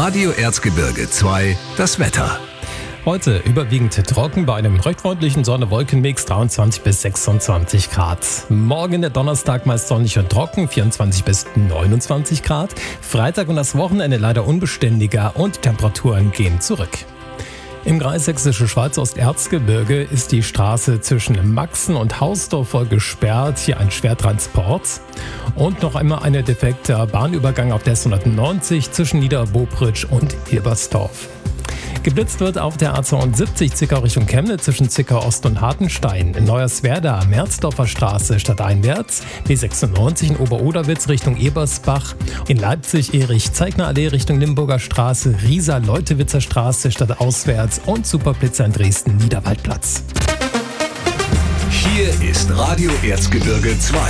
Radio Erzgebirge 2, das Wetter. Heute überwiegend trocken bei einem recht freundlichen Sonne-Wolken-Mix, 23 bis 26 Grad. Morgen der Donnerstag meist sonnig und trocken, 24 bis 29 Grad. Freitag und das Wochenende leider unbeständiger und Temperaturen gehen zurück. Im Kreis Sächsische Schweiz-Osterzgebirge ist die Straße zwischen Maxen und Hausdorf voll gesperrt. Hier ein Schwertransport. Und noch einmal ein defekter Bahnübergang auf der S190 zwischen Niederbobritsch und Hilbersdorf. Geblitzt wird auf der A72 Zickau Richtung Chemnitz zwischen Zickau Ost und Hartenstein. In Neuerswerda, Merzdorfer Straße stadteinwärts. B96 in Oberoderwitz Richtung Ebersbach. In Leipzig Erich-Zeigner-Allee Richtung Limburger Straße. Riesa-Leutewitzer Straße stadtauswärts. Und Superblitzer in Dresden Niederwaldplatz. Hier ist Radio Erzgebirge 2.